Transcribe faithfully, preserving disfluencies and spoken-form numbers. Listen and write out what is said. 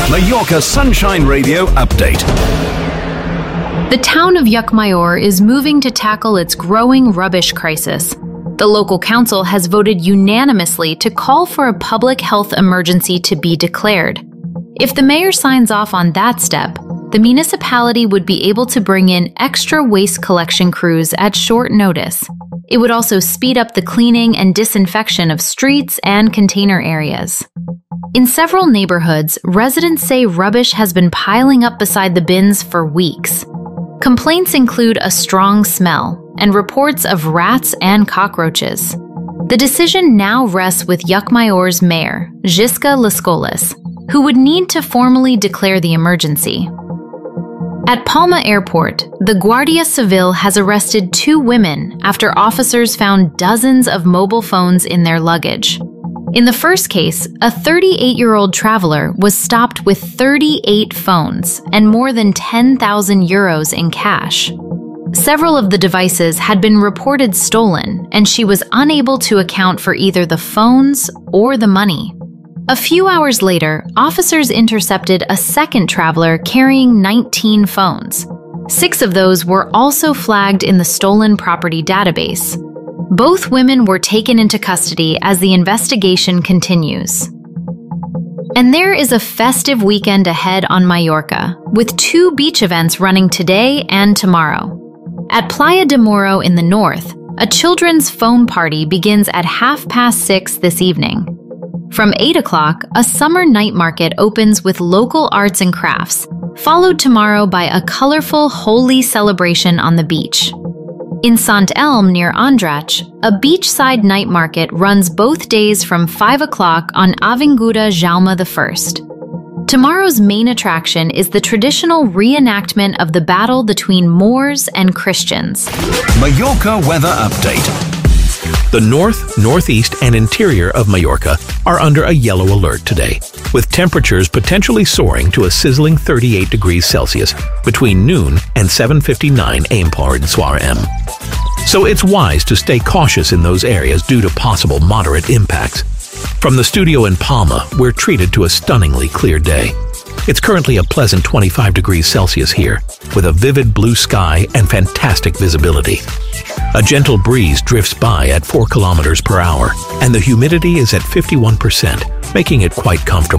Mallorca Sunshine Radio update. The town of Llucmajor is moving to tackle its growing rubbish crisis. The local council has voted unanimously to call for a public health emergency to be declared. If the mayor signs off on that step, the municipality would be able to bring in extra waste collection crews at short notice. It would also speed up the cleaning and disinfection of streets and container areas. In several neighborhoods, residents say rubbish has been piling up beside the bins for weeks. Complaints include a strong smell and reports of rats and cockroaches. The decision now rests with Llucmajor's mayor, Gisca Lescoles, who would need to formally declare the emergency. At Palma Airport, the Guardia Civil has arrested two women after officers found dozens of mobile phones in their luggage. In the first case, a thirty-eight-year-old traveler was stopped with thirty-eight phones and more than ten thousand euros in cash. Several of the devices had been reported stolen, and she was unable to account for either the phones or the money. A few hours later, officers intercepted a second traveler carrying nineteen phones. Six of those were also flagged in the stolen property database. Both women were taken into custody as the investigation continues. And there is a festive weekend ahead on Mallorca, with two beach events running today and tomorrow. At Playa de Moro in the north, a children's foam party begins at half past six this evening. From eight o'clock, a summer night market opens with local arts and crafts, followed tomorrow by a colorful holy celebration on the beach. In Sant Elm near Andratx, a beachside night market runs both days from five o'clock on Avinguda Jaume the First. Tomorrow's main attraction is the traditional reenactment of the battle between Moors and Christians. Mallorca weather update. The north, northeast, and interior of Mallorca are under a yellow alert today, with temperatures potentially soaring to a sizzling thirty-eight degrees Celsius between noon and seven fifty-nine a m in Soir M. So it's wise to stay cautious in those areas due to possible moderate impacts. From the studio in Palma, we're treated to a stunningly clear day. It's currently a pleasant twenty-five degrees Celsius here, with a vivid blue sky and fantastic visibility. A gentle breeze drifts by at four kilometers per hour, and the humidity is at fifty-one percent, making it quite comfortable.